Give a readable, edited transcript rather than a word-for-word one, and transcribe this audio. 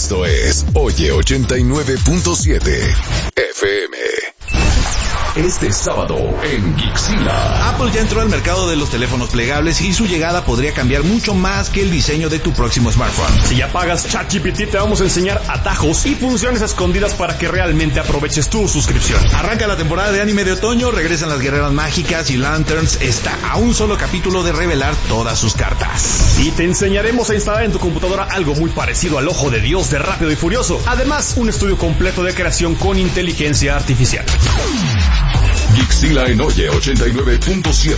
Esto es Oye 89.7 FM. Este sábado en Geeksila. Apple ya entró al mercado de los teléfonos plegables y su llegada podría cambiar mucho más que el diseño de tu próximo smartphone. Si ya pagas ChatGPT, te vamos a enseñar atajos y funciones escondidas para que realmente aproveches tu suscripción. Arranca la temporada de anime de otoño, regresan las guerreras mágicas y Lanterns está a un solo capítulo de revelar todas sus cartas. Y te enseñaremos a instalar en tu computadora algo muy parecido al Ojo de Dios de Rápido y Furioso. Además, un estudio completo de creación con inteligencia artificial. Geeksila en Oye 89.7.